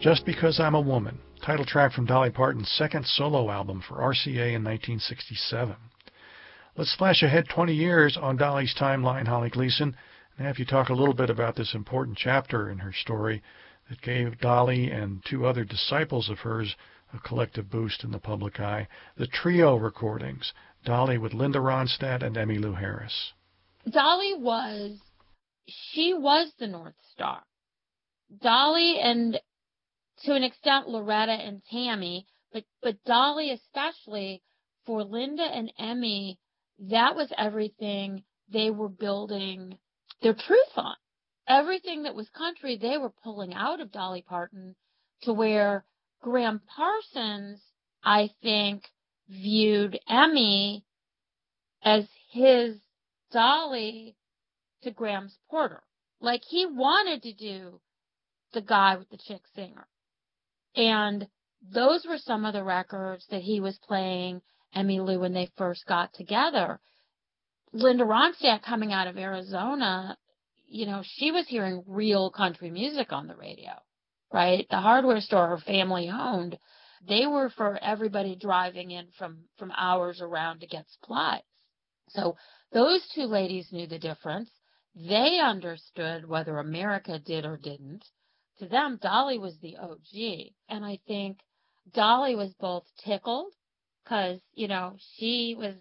Just Because I'm a Woman, title track from Dolly Parton's second solo album for RCA in 1967. Let's flash ahead 20 years on Dolly's timeline, Holly Gleason, and have you talk a little bit about this important chapter in her story that gave Dolly and two other disciples of hers a collective boost in the public eye, the trio recordings, Dolly with Linda Ronstadt and Emmylou Harris. Dolly she was the North Star. Dolly, and to an extent Loretta and Tammy, but Dolly especially, for Linda and Emmy, that was everything they were building their truth on. Everything that was country, they were pulling out of Dolly Parton, to where Graham Parsons, I think, viewed Emmy as his Dolly to Graham's Porter. Like, he wanted to do the guy with the chick singer. And those were some of the records that he was playing Emmylou when they first got together. Linda Ronstadt, coming out of Arizona, she was hearing real country music on the radio, right? The hardware store her family owned, they were for everybody driving in from hours around to get supplies. So those two ladies knew the difference. They understood whether America did or didn't. To them, Dolly was the OG. And I think Dolly was both tickled because, she was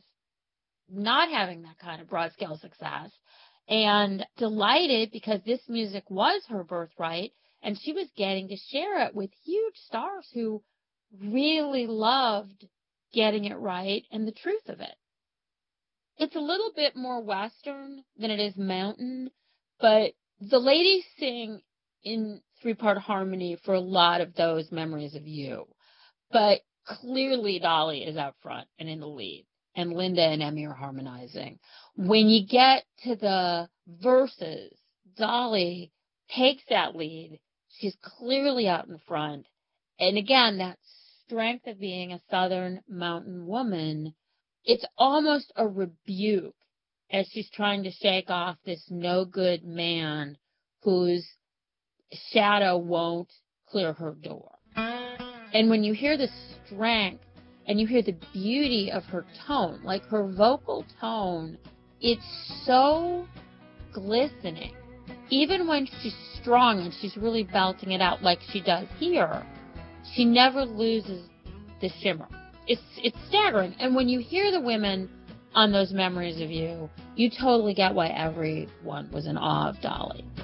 not having that kind of broad-scale success, and delighted because this music was her birthright, and she was getting to share it with huge stars who really loved getting it right and the truth of it. It's a little bit more Western than it is mountain, but the ladies sing in three-part harmony for a lot of those Memories of You. But clearly Dolly is out front and in the lead, and Linda and Emmy are harmonizing. When you get to the verses, Dolly takes that lead. She's clearly out in front. And again, that strength of being a Southern mountain woman, it's almost a rebuke as she's trying to shake off this no-good man whose shadow won't clear her door. And when you hear the strength and you hear the beauty of her tone, like her vocal tone, it's so glistening. Even when she's strong and she's really belting it out like she does here, she never loses the shimmer. It's staggering. And when you hear the women on those Memories of You, you totally get why everyone was in awe of Dolly.